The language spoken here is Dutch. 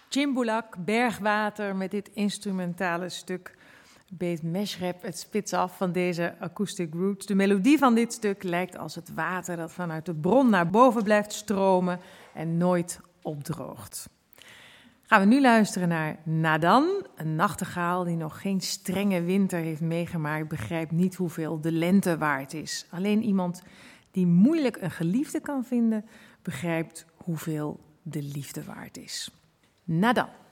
Chimbulak, Bergwater met dit instrumentale stuk beet Meshrep het spits af van deze Acoustic Roots. De melodie van dit stuk lijkt als het water dat vanuit de bron naar boven blijft stromen en nooit opdroogt. Gaan we nu luisteren naar Nadan, een nachtegaal die nog geen strenge winter heeft meegemaakt, begrijpt niet hoeveel de lente waard is. Alleen iemand die moeilijk een geliefde kan vinden, begrijpt hoeveel de liefde waard is. Nadan.